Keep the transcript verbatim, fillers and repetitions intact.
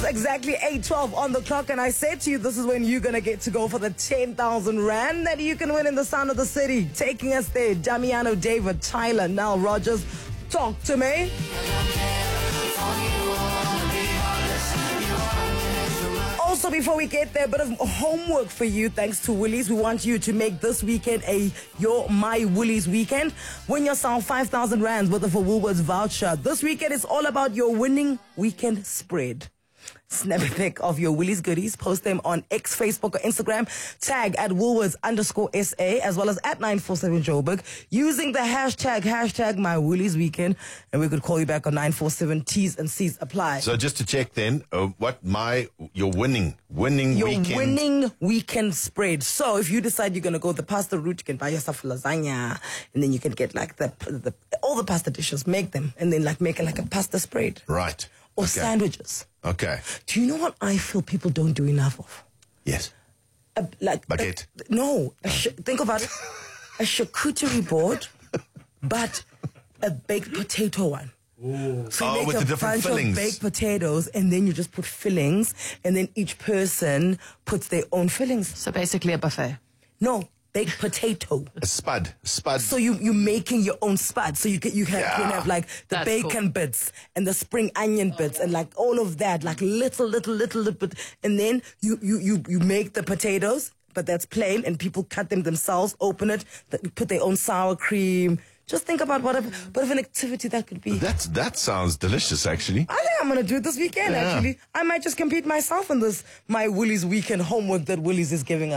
is exactly eight twelve on the clock, and I said to you, this is when you're going to get to go for the ten thousand rand that you can win in the Sound of the City. Taking us there, Damiano, David, Tyler, Nile Rogers. Talk to me. Also, before we get there, a bit of homework for you, thanks to Woolies. We want you to make this weekend a Your My Woolies weekend. Win yourself five thousand rands worth of a Woolworths voucher. This weekend is all about your winning weekend spread. Snap a pic of your Woolies goodies. Post them on X, Facebook, or Instagram. Tag at Woolworths underscore S A as well as at nine four seven Joburg using the hashtag, hashtag My Woolies Weekend. And we could call you back on nine four seven. T's and C's apply. So just to check then, uh, what my, your winning, winning your weekend. Your winning weekend spread. So if you decide you're going to go the pasta route, you can buy yourself lasagna and then you can get like the, the all the pasta dishes, make them and then like make it like a pasta spread. Right. Or okay. sandwiches. Okay. Do you know what I feel people don't do enough of? Yes. A, like Baguette. A, no. A sh- think about it. A charcuterie board, but a baked potato one. Ooh. So you oh, make with a the different bunch fillings. of baked potatoes, and then you just put fillings, and then each person puts their own fillings. So basically a buffet. No. Baked potato. A spud. Spud. So you, you're making your own spud. So you can, you can, yeah. can have like the That's bacon cool. bits and the spring onion bits and like all of that, like little, little, little, little bit. And then you, you, you, you make the potatoes, but that's plain, and people cut them themselves, open it, put their own sour cream. Just think about what, a, what of an activity that could be. That's, that sounds delicious, actually. I think I'm going to do it this weekend, yeah. actually. I might just compete myself in this, my Woolies weekend homework that Woolies is giving us.